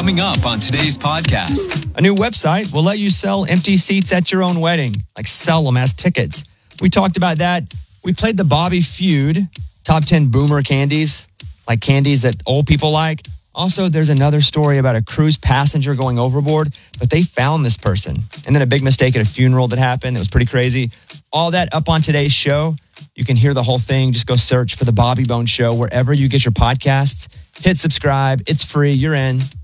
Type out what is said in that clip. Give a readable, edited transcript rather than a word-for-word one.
coming up on today's podcast. A new website will let you sell empty seats at your own wedding, like sell them as tickets. We talked about that. We played the Bobby Feud, top 10 boomer candies, like candies that old people like. Also, there's another story about a cruise passenger going overboard, but they found this person. And then a big mistake at a funeral that happened. It was pretty crazy. All that up on today's show. You can hear the whole thing. Just go search for The Bobby Bones Show wherever you get your podcasts. Hit subscribe. It's free. You're in.